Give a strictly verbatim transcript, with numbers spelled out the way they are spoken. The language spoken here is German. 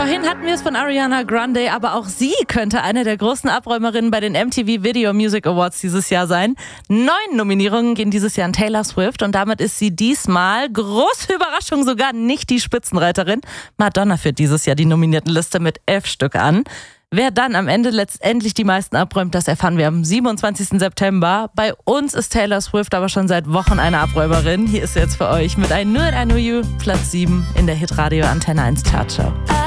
Vorhin hatten wir es von Ariana Grande, aber auch sie könnte eine der großen Abräumerinnen bei den M T V Video Music Awards dieses Jahr sein. Neun Nominierungen gehen dieses Jahr an Taylor Swift und damit ist sie diesmal, große Überraschung, sogar nicht die Spitzenreiterin. Madonna führt dieses Jahr die Nominiertenliste mit elf Stück an. Wer dann am Ende letztendlich die meisten abräumt, das erfahren wir am siebenundzwanzigsten September. Bei uns ist Taylor Swift aber schon seit Wochen eine Abräumerin. Hier ist sie jetzt für euch mit I Knew It, I Knew You, Platz sieben in der Hitradio Antenne eins Chartshow.